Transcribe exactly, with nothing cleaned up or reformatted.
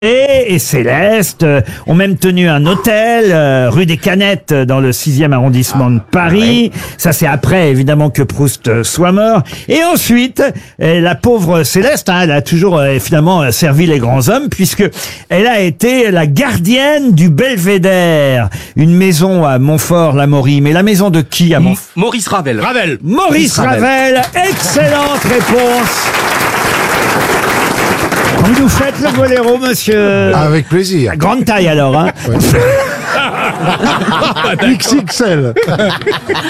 Et, et Céleste euh, ont même tenu un hôtel euh, rue des Canettes dans le sixième arrondissement de Paris. Ça c'est après évidemment que Proust euh, soit mort. Et ensuite, euh, la pauvre Céleste, hein, elle a toujours euh, finalement euh, servi les grands hommes puisque elle a été la gardienne du Belvédère, une maison à Montfort-l'Amaury. Mais la maison de qui à Montfort? Maurice Ravel. Ravel. Maurice Ravel. Excellente réponse. Vous nous faites le boléro, monsieur. Avec plaisir. Grande taille alors, hein. X X L.